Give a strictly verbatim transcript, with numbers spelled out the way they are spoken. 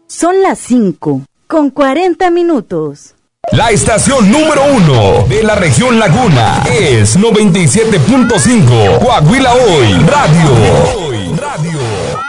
Son las cinco, con cuarenta minutos. La estación número uno de la región Laguna es noventa y siete punto cinco Coahuila Hoy Radio. Hoy Radio.